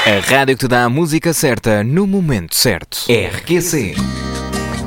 A rádio que te dá a música certa no momento certo. RQC.